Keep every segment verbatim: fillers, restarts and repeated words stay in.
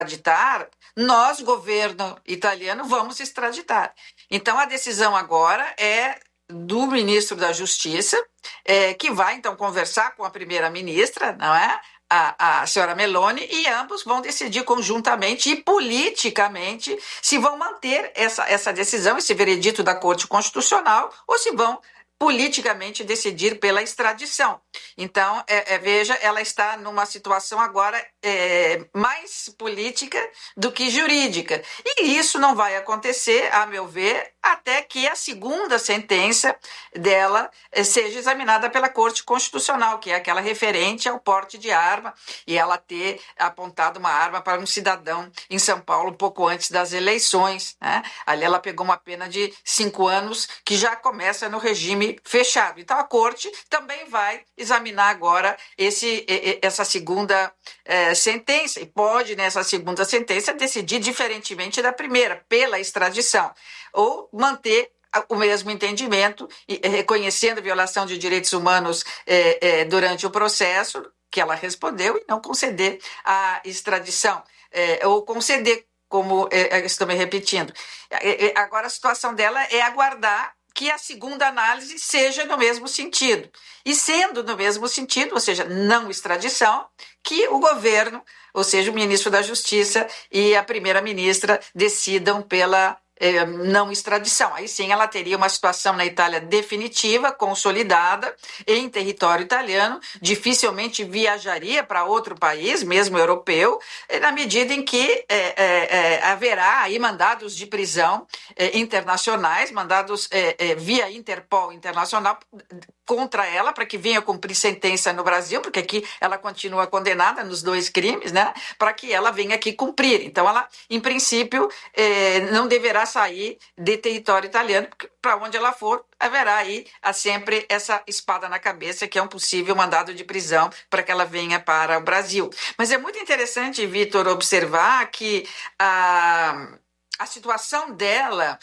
extraditar, nós, governo italiano, vamos extraditar. Então, a decisão agora é do ministro da Justiça, é, que vai, então, conversar com a primeira-ministra, não é? A, a senhora Meloni, e ambos vão decidir conjuntamente e politicamente se vão manter essa, essa decisão, esse veredito da Corte Constitucional, ou se vão politicamente decidir pela extradição. Então, é, é, veja, ela está numa situação agora é, mais política do que jurídica. E isso não vai acontecer, a meu ver, até que a segunda sentença dela é, seja examinada pela Corte Constitucional, que é aquela referente ao porte de arma, e ela ter apontado uma arma para um cidadão em São Paulo pouco antes das eleições, né? Ali ela pegou uma pena de cinco anos, que já começa no regime fechado. Então, a Corte também vai examinar agora esse, essa segunda eh, sentença, e pode, nessa segunda sentença, decidir diferentemente da primeira, pela extradição, ou manter o mesmo entendimento, reconhecendo a violação de direitos humanos eh, eh, durante o processo, que ela respondeu, e não conceder a extradição, eh, ou conceder, como eh, estou me repetindo. Agora, a situação dela é aguardar que a segunda análise seja no mesmo sentido. E sendo no mesmo sentido, ou seja, não extradição, que o governo, ou seja, o ministro da Justiça e a primeira-ministra decidam pela eh, não extradição. Aí sim ela teria uma situação na Itália definitiva, consolidada, em território italiano, dificilmente viajaria para outro país, mesmo europeu, na medida em que eh, eh, haverá aí mandados de prisão eh, internacionais, mandados eh, eh, via Interpol internacional contra ela, para que venha cumprir sentença no Brasil, porque aqui ela continua condenada nos dois crimes, né? Para que ela venha aqui cumprir. Então, ela, em princípio, eh, não deverá sair de território italiano, porque para onde ela for, haverá aí há sempre essa espada na cabeça, que é um possível mandado de prisão para que ela venha para o Brasil. Mas é muito interessante, Vitor, observar que a, a situação dela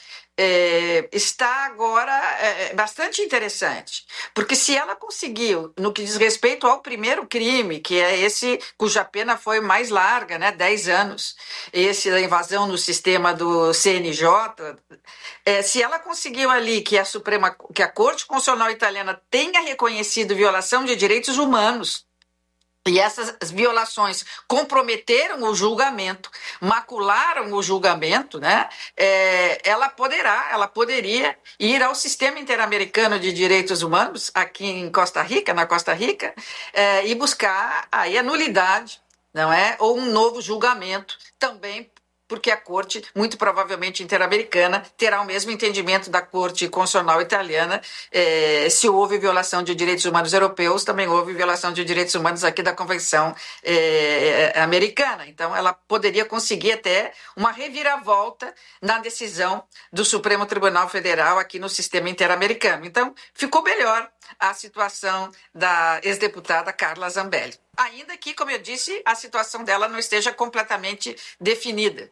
É, está agora é, bastante interessante, porque se ela conseguiu, no que diz respeito ao primeiro crime, que é esse cuja pena foi mais larga, né, dez anos, esse da invasão no sistema do C N J, é, se ela conseguiu ali que a Suprema, que a Corte Constitucional Italiana tenha reconhecido violação de direitos humanos, e essas violações comprometeram o julgamento, macularam o julgamento, né? É, ela poderá, ela poderia ir ao Sistema Interamericano de Direitos Humanos, aqui em Costa Rica, na Costa Rica, é, e buscar aí a nulidade, não é? Ou um novo julgamento, também porque a Corte, muito provavelmente interamericana, terá o mesmo entendimento da Corte Constitucional Italiana. Eh, se houve violação de direitos humanos europeus, também houve violação de direitos humanos aqui da Convenção eh, americana. Então, ela poderia conseguir até uma reviravolta na decisão do Supremo Tribunal Federal aqui no sistema interamericano. Então, ficou melhor a situação da ex-deputada Carla Zambelli. Ainda que, como eu disse, a situação dela não esteja completamente definida.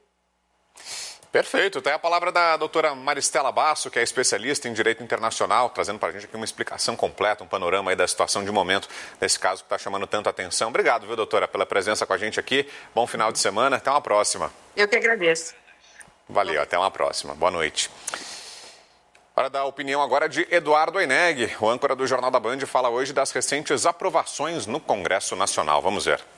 Perfeito. Tem a palavra da doutora Maristela Basso, que é especialista em direito internacional, trazendo para a gente aqui uma explicação completa, um panorama aí da situação de momento desse caso que está chamando tanta atenção. Obrigado, viu, doutora, pela presença com a gente aqui. Bom final de semana. Até uma próxima. Eu que agradeço. Valeu. Até uma próxima. Boa noite. Para dar a opinião agora de Eduardo Oineg, o âncora do Jornal da Band, fala hoje das recentes aprovações no Congresso Nacional. Vamos ver.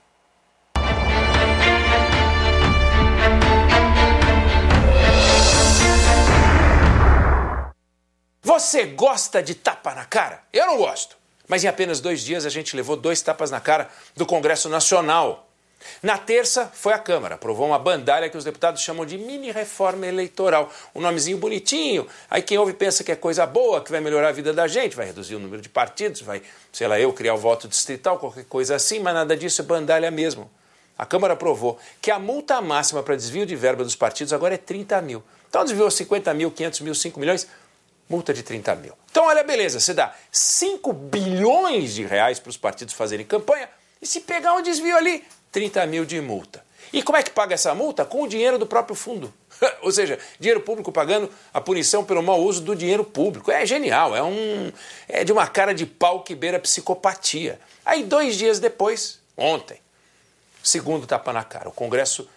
Você gosta de tapa na cara? Eu não gosto. Mas em apenas dois dias a gente levou dois tapas na cara do Congresso Nacional. Na terça foi a Câmara, aprovou uma bandalha que os deputados chamam de mini-reforma eleitoral. Um nomezinho bonitinho, aí quem ouve pensa que é coisa boa, que vai melhorar a vida da gente, vai reduzir o número de partidos, vai, sei lá, eu criar o voto distrital, qualquer coisa assim, mas nada disso, é bandalha mesmo. A Câmara aprovou que a multa máxima para desvio de verba dos partidos agora é trinta mil. Então desviou cinquenta mil, quinhentos mil, cinco milhões, multa de trinta mil. Então olha, beleza, você dá cinco bilhões de reais para os partidos fazerem campanha e se pegar um desvio ali, trinta mil de multa. E como é que paga essa multa? Com o dinheiro do próprio fundo. Ou seja, dinheiro público pagando a punição pelo mau uso do dinheiro público. É genial, é, um, é de uma cara de pau que beira psicopatia. Aí dois dias depois, ontem, segundo tapa na cara, o Congresso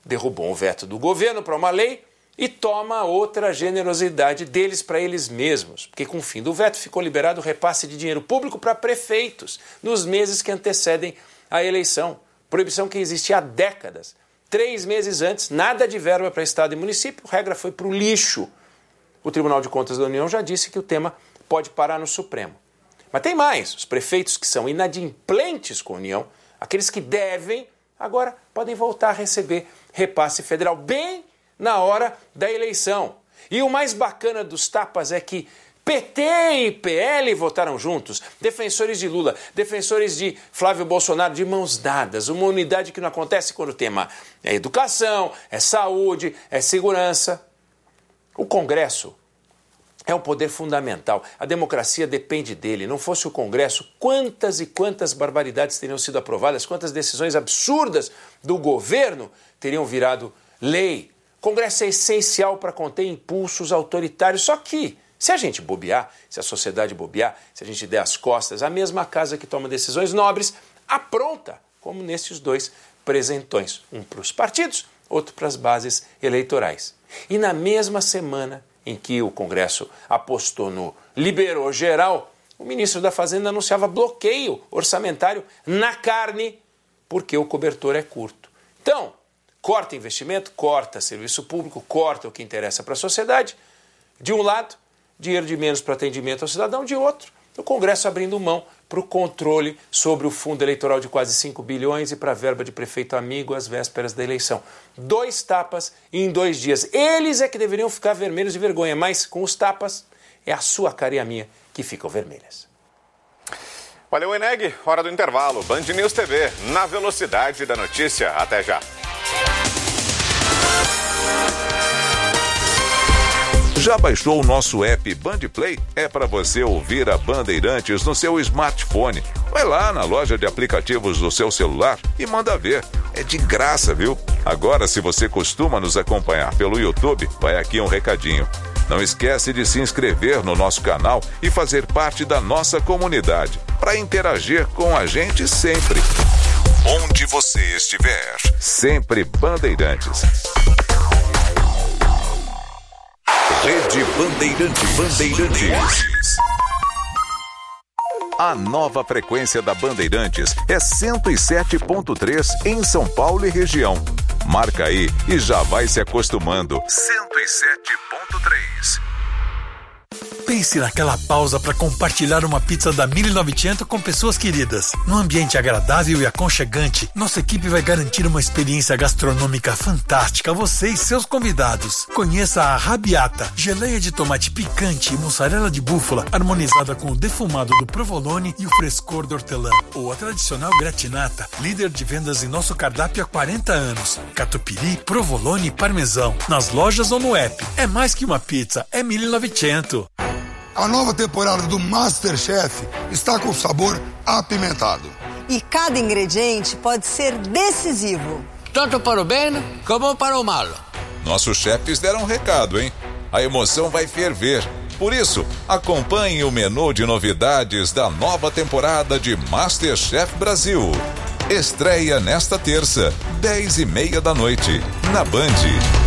derrubou um veto do governo para uma lei e toma outra generosidade deles para eles mesmos, porque com o fim do veto ficou liberado o repasse de dinheiro público para prefeitos nos meses que antecedem a eleição. Proibição que existia há décadas. Três meses antes, nada de verba para Estado e município, a regra foi para o lixo. O Tribunal de Contas da União já disse que o tema pode parar no Supremo. Mas tem mais, os prefeitos que são inadimplentes com a União, aqueles que devem, agora podem voltar a receber repasse federal bem na hora da eleição. E o mais bacana dos tapas é que P T e P L votaram juntos, defensores de Lula, defensores de Flávio Bolsonaro, de mãos dadas, uma unidade que não acontece quando o tema é educação, é saúde, é segurança. O Congresso é um poder fundamental, a democracia depende dele. Não fosse o Congresso, quantas e quantas barbaridades teriam sido aprovadas, quantas decisões absurdas do governo teriam virado lei. O Congresso é essencial para conter impulsos autoritários, só que se a gente bobear, se a sociedade bobear, se a gente der as costas, a mesma casa que toma decisões nobres apronta, como nesses dois presentões, um para os partidos, outro para as bases eleitorais. E na mesma semana em que o Congresso apostou no liberou geral, o ministro da Fazenda anunciava bloqueio orçamentário na carne, porque o cobertor é curto. Então, corta investimento, corta serviço público, corta o que interessa para a sociedade. De um lado, dinheiro de menos para atendimento ao cidadão, de outro, o Congresso abrindo mão para o controle sobre o fundo eleitoral de quase cinco bilhões e para a verba de prefeito amigo às vésperas da eleição. Dois tapas em dois dias. Eles é que deveriam ficar vermelhos de vergonha, mas com os tapas é a sua cara e a minha que ficam vermelhas. Valeu, Eneg. Hora do intervalo. Band News T V, na velocidade da notícia. Até já. Já baixou o nosso app Band Play? É para você ouvir a Bandeirantes no seu smartphone. Vai lá na loja de aplicativos do seu celular e manda ver. É de graça, viu? Agora, se você costuma nos acompanhar pelo YouTube, vai aqui um recadinho. Não esquece de se inscrever no nosso canal e fazer parte da nossa comunidade, para interagir com a gente sempre. Onde você estiver, sempre Bandeirantes. Rede Bandeirantes. Bandeirantes. A nova frequência da Bandeirantes é cento e sete ponto três em São Paulo e região. Marca aí e já vai se acostumando. cento e sete ponto três. Pense naquela pausa para compartilhar uma pizza da mil e novecentos com pessoas queridas. Num ambiente agradável e aconchegante, nossa equipe vai garantir uma experiência gastronômica fantástica a você e seus convidados. Conheça a Rabiata, geleia de tomate picante e mussarela de búfala, harmonizada com o defumado do provolone e o frescor do hortelã. Ou a tradicional gratinata, líder de vendas em nosso cardápio há quarenta anos. Catupiry, provolone e parmesão. Nas lojas ou no app. É mais que uma pizza, é mil e novecentos. A nova temporada do MasterChef está com sabor apimentado. E cada ingrediente pode ser decisivo. Tanto para o bem como para o mal. Nossos chefes deram um recado, hein? A emoção vai ferver. Por isso, acompanhe o menu de novidades da nova temporada de MasterChef Brasil. Estreia nesta terça, dez e meia da noite, na Band.